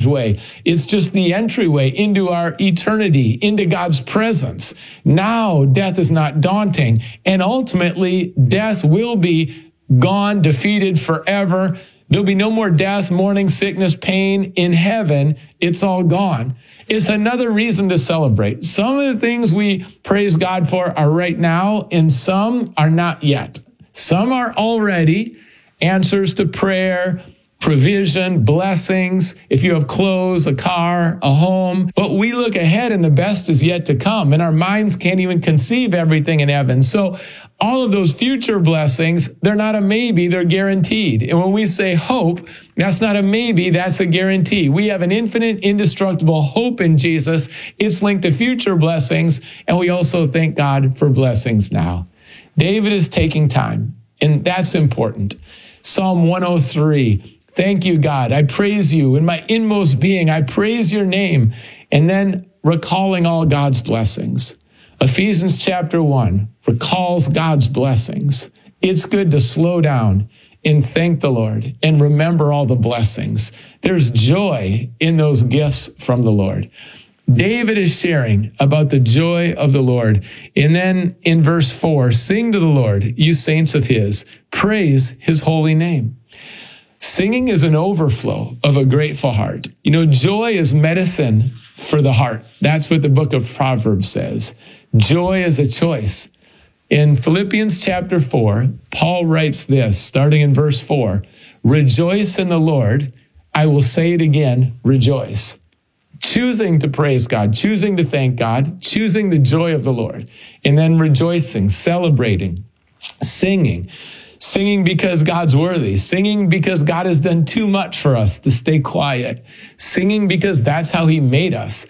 passageway. It's just the entryway into our eternity, into God's presence. Now, death is not daunting, and ultimately, death will be gone, defeated forever. There'll be no more death, mourning, sickness, pain. In heaven, it's all gone. It's another reason to celebrate. Some of the things we praise God for are right now, and some are not yet. Some are already answers to prayer, provision, blessings, if you have clothes, a car, a home. But we look ahead and the best is yet to come, and our minds can't even conceive everything in heaven. So all of those future blessings, they're not a maybe, they're guaranteed. And when we say hope, that's not a maybe, that's a guarantee. We have an infinite, indestructible hope in Jesus. It's linked to future blessings, and we also thank God for blessings now. David is taking time, and that's important. Psalm 103. Thank you, God. I praise you in my inmost being. I praise your name. And then recalling all God's blessings. Ephesians chapter 1 recalls God's blessings. It's good to slow down and thank the Lord and remember all the blessings. There's joy in those gifts from the Lord. David is sharing about the joy of the Lord. And then in verse 4, sing to the Lord, you saints of his, praise his holy name. Singing is an overflow of a grateful heart. You know, joy is medicine for the heart. That's what the book of Proverbs says. Joy is a choice. In Philippians chapter 4, Paul writes this, starting in verse 4, rejoice in the Lord. I will say it again, rejoice. Choosing to praise God, choosing to thank God, choosing the joy of the Lord, and then rejoicing, celebrating, singing. Singing because God's worthy. Singing because God has done too much for us to stay quiet. Singing because that's how he made us,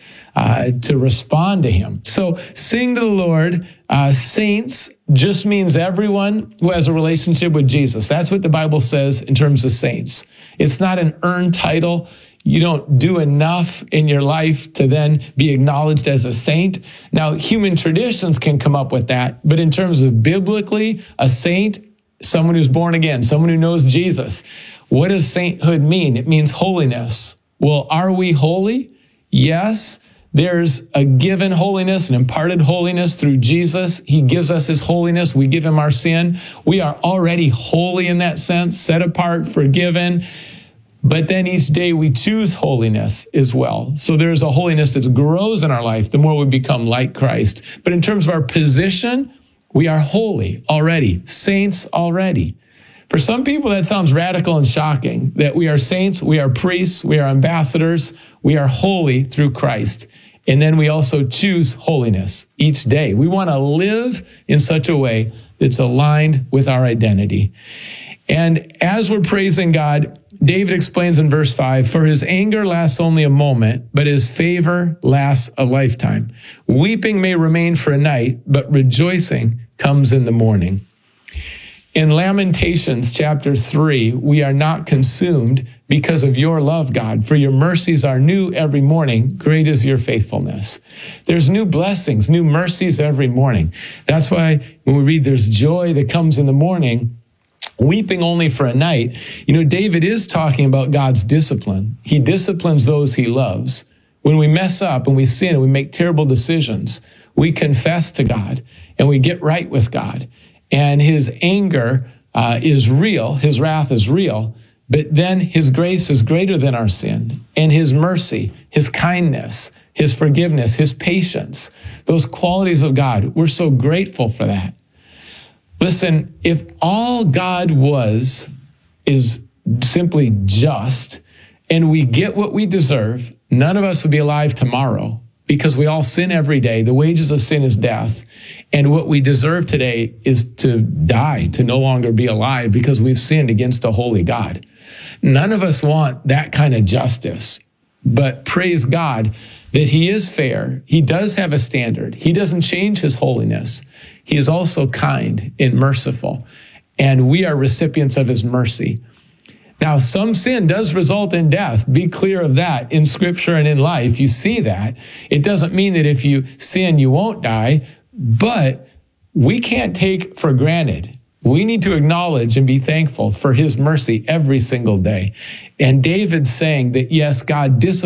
to respond to him. So sing to the Lord. Saints just means everyone who has a relationship with Jesus. That's what the Bible says in terms of saints. It's not an earned title. You don't do enough in your life to then be acknowledged as a saint. Now, human traditions can come up with that, but in terms of biblically, a saint, someone who's born again, someone who knows Jesus. What does sainthood mean? It means holiness. Well, are we holy? Yes. There's a given holiness, an imparted holiness through Jesus. He gives us his holiness. We give him our sin. We are already holy in that sense, set apart, forgiven. But then each day we choose holiness as well. So there's a holiness that grows in our life the more we become like Christ. But in terms of our position, we are holy already, saints already. For some people, that sounds radical and shocking, that we are saints, we are priests, we are ambassadors, we are holy through Christ. And then we also choose holiness each day. We want to live in such a way that's aligned with our identity. And as we're praising God, David explains in verse 5, for his anger lasts only a moment, but his favor lasts a lifetime. Weeping may remain for a night, but rejoicing comes in the morning. In Lamentations chapter 3, we are not consumed because of your love, God, for your mercies are new every morning. Great is your faithfulness. There's new blessings, new mercies every morning. That's why when we read there's joy that comes in the morning, weeping only for a night. You know, David is talking about God's discipline. He disciplines those he loves. When we mess up and we sin and we make terrible decisions, we confess to God and we get right with God. And his anger is real. His wrath is real. But then his grace is greater than our sin. And his mercy, his kindness, his forgiveness, his patience, those qualities of God, we're so grateful for that. Listen, if all God is simply just, and we get what we deserve, none of us would be alive tomorrow because we all sin every day. The wages of sin is death. And what we deserve today is to die, to no longer be alive because we've sinned against a holy God. None of us want that kind of justice, but praise God that he is fair. He does have a standard. He doesn't change his holiness. He is also kind and merciful, and we are recipients of his mercy. Now, some sin does result in death. Be clear of that in Scripture and in life. You see that. It doesn't mean that if you sin, you won't die, but we can't take for granted. We need to acknowledge and be thankful for his mercy every single day. And David's saying that, yes, God disciplines